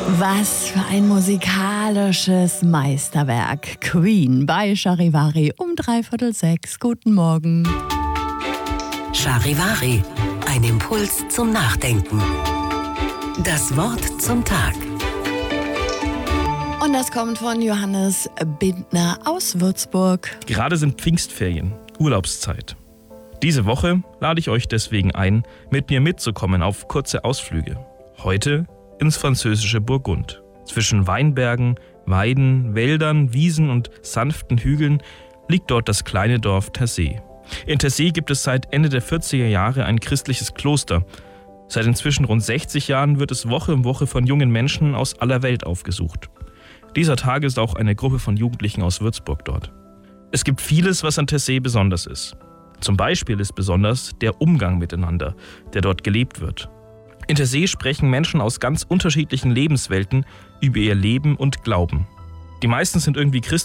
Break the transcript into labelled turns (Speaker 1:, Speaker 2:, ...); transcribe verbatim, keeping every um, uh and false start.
Speaker 1: Was für ein musikalisches Meisterwerk. Queen bei Charivari um dreiviertel sechs. Guten Morgen.
Speaker 2: Charivari, ein Impuls zum Nachdenken. Das Wort zum Tag.
Speaker 1: Und das kommt von Johannes Bindner aus Würzburg.
Speaker 3: Gerade sind Pfingstferien, Urlaubszeit. Diese Woche lade ich euch deswegen ein, mit mir mitzukommen auf kurze Ausflüge. Heute ins französische Burgund. Zwischen Weinbergen, Weiden, Wäldern, Wiesen und sanften Hügeln liegt dort das kleine Dorf Tersee. In Tersee gibt es seit Ende der vierziger Jahre ein christliches Kloster. Seit inzwischen rund sechzig Jahren wird es Woche um Woche von jungen Menschen aus aller Welt aufgesucht. Dieser Tag ist auch eine Gruppe von Jugendlichen aus Würzburg dort. Es gibt vieles, was an Tersee besonders ist. Zum Beispiel ist besonders der Umgang miteinander, der dort gelebt wird. In Tersee sprechen Menschen aus ganz unterschiedlichen Lebenswelten über ihr Leben und Glauben. Die meisten sind irgendwie Christen